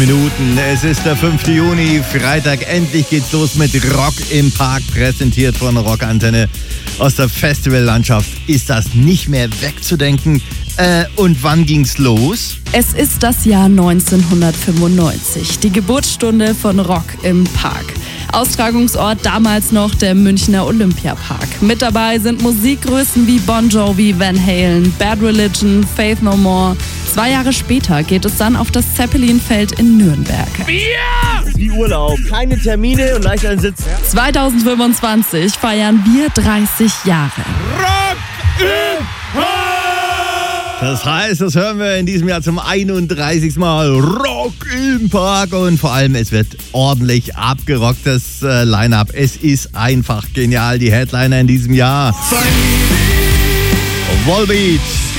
Minuten. Es ist der 5. Juni, Freitag. Endlich geht's los mit Rock im Park, präsentiert von Rockantenne. Aus der Festivallandschaft ist das nicht mehr wegzudenken. Und wann ging's los? Es ist das Jahr 1995, die Geburtsstunde von Rock im Park. Austragungsort damals noch der Münchner Olympiapark. Mit dabei sind Musikgrößen wie Bon Jovi, Van Halen, Bad Religion, Faith No More. 2 Jahre später geht es dann auf das Zeppelin-Feld in Nürnberg. Ja! Wie Urlaub, keine Termine und leicht einen Sitz. 2025 feiern wir 30 Jahre. Rock im Park! Das heißt, das hören wir in diesem Jahr zum 31. Mal. Rock im Park. Und vor allem, es wird ordentlich abgerockt, das Line-Up. Es ist einfach genial, die Headliner in diesem Jahr. Volbeat,